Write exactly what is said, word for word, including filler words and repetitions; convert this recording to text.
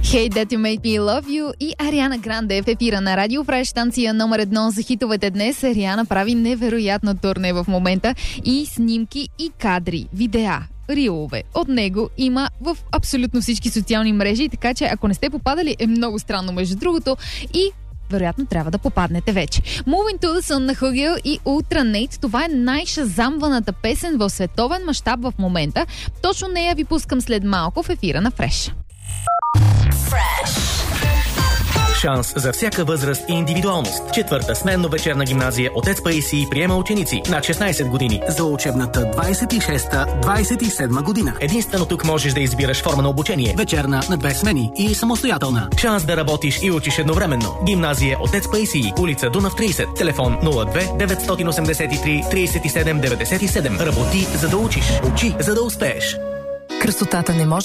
Hey, That You Make Me Love You и Ариана Гранде в ефира на Радио Фреш, станция номер едно за хитовете днес. Ариана прави невероятно турне в момента и снимки и кадри, видеа, рилове от него има в абсолютно всички социални мрежи, така че ако не сте попадали, е много странно между другото и вероятно трябва да попаднете вече. Moving to the Sun на Hugel и Ultra Nate. Това е най-шазамваната песен в световен мащаб в момента. Точно нея ви пускам след малко в ефира на Фреш. Шанс за всяка възраст и индивидуалност. Четвърта сменно вечерна гимназия Отец Паисий приема ученици над шестнайсет години за учебната двайсет и шеста двайсет и седма година. Единствено тук можеш да избираш форма на обучение. Вечерна на две смени и самостоятелна. Шанс да работиш и учиш едновременно. Гимназия Отец Паисий, улица Дунав трийсет, телефон нула две деветстотин осемдесет и три трийсет и седем деветдесет и седем. Работи, за да учиш. Учи, за да успееш. Красотата не може